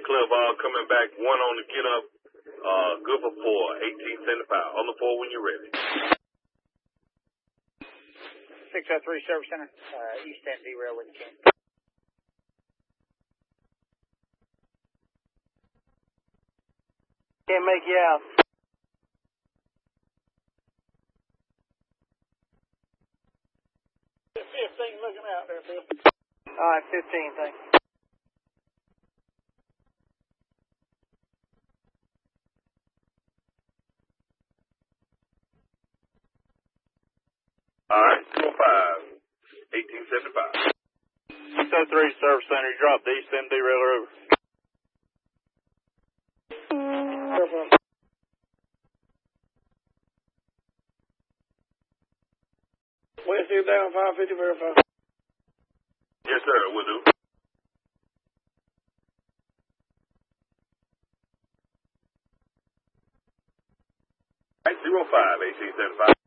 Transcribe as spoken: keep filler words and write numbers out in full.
Cliff Hall coming back, one on the get up, uh, good for four, eighteen seventy-five. On the four when you're ready. six oh three Service Center, uh, East End derail with the king. Can't make you out. fifteen looking out there, Phil. All right, fifteen, thanks. All right, two oh five, eighteen seventy-five. six oh three Service Center, you dropped the East End derailer over. West Hill down, five fifty, verify. Yes, sir, will do. All right, zero five, eighteen seventy-five.